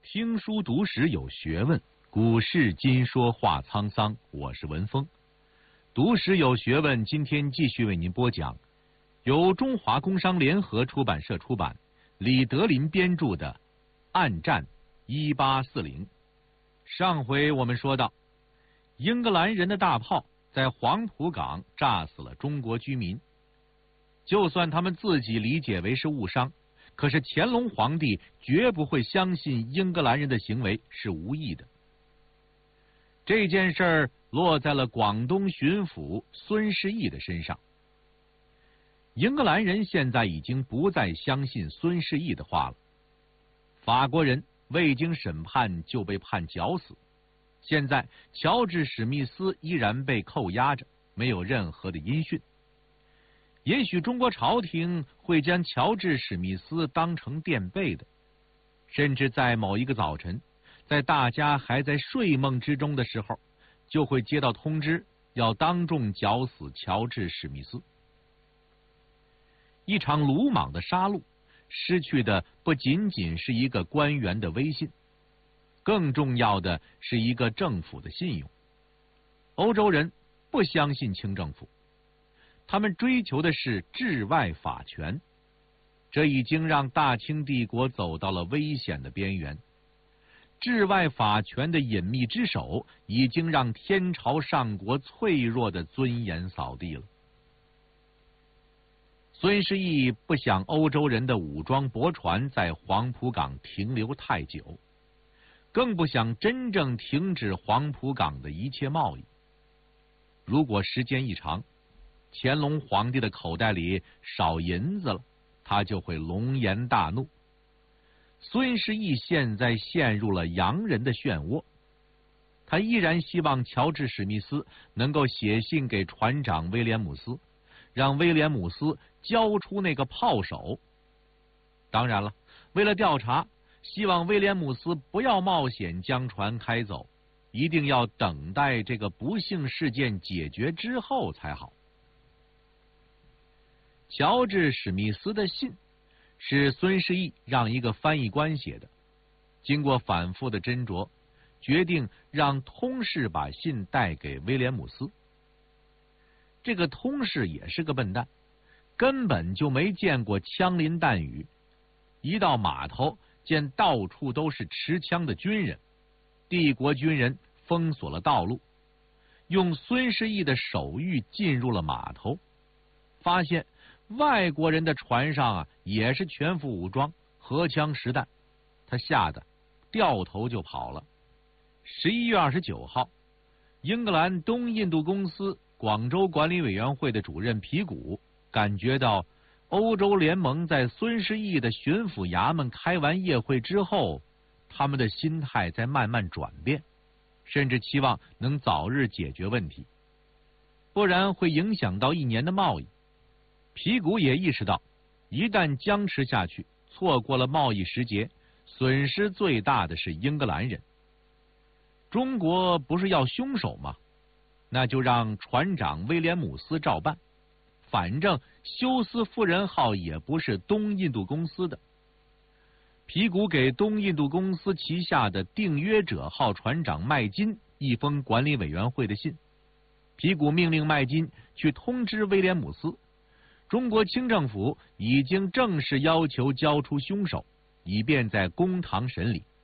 听书读史有学问，古事今说话沧桑。我是文峰，读史有学问。今天继续为您播讲由中华工商联合出版社出版、李德林编著的《暗战1840》。上回我们说到，英格兰人的大炮在黄浦港炸死了中国居民，就算他们自己理解为是误伤，可是乾隆皇帝绝不会相信英格兰人的行为是无意的。这件事儿落在了广东巡抚孙世义的身上。英格兰人现在已经不再相信孙世义的话了。法国人未经审判就被判绞死，现在乔治史密斯依然被扣押着，没有任何的音讯。也许中国朝廷会将乔治史密斯当成垫背的，甚至在某一个早晨，在大家还在睡梦之中的时候，就会接到通知，要当众绞死乔治史密斯。一场鲁莽的杀戮，失去的不仅仅是一个官员的威信，更重要的是一个政府的信用。欧洲人不相信清政府，他们追求的是治外法权，这已经让大清帝国走到了危险的边缘。治外法权的隐秘之手，已经让天朝上国脆弱的尊严扫地了。孙世义不想欧洲人的武装驳船在黄浦港停留太久，更不想真正停止黄浦港的一切贸易。如果时间一长，乾隆皇帝的口袋里少银子了，他就会龙颜大怒。孙世义现在陷入了洋人的漩涡，他依然希望乔治史密斯能够写信给船长威廉姆斯，让威廉姆斯交出那个炮手。当然了，为了调查，希望威廉姆斯不要冒险将船开走，一定要等待这个不幸事件解决之后才好。乔治史密斯的信是孙世义让一个翻译官写的，经过反复的斟酌，决定让通事把信带给威廉姆斯。这个通事也是个笨蛋，根本就没见过枪林弹雨，一到码头见到处都是持枪的军人，帝国军人封锁了道路，用孙世义的手谕进入了码头，发现外国人的船上也是全副武装，荷枪实弹，他吓得掉头就跑了。11月29号，英格兰东印度公司广州管理委员会的主任皮古感觉到欧洲联盟在孙世义的巡抚衙门开完夜会之后，他们的心态在慢慢转变，甚至期望能早日解决问题，不然会影响到1年的贸易。皮古也意识到，一旦僵持下去，错过了贸易时节，损失最大的是英格兰人。中国不是要凶手吗？那就让船长威廉姆斯照办，反正休斯夫人号也不是东印度公司的。皮古给东印度公司旗下的订约者号船长麦金一封管理委员会的信，皮古命令麦金去通知威廉姆斯，中国清政府已经正式要求交出凶手，以便在公堂审理。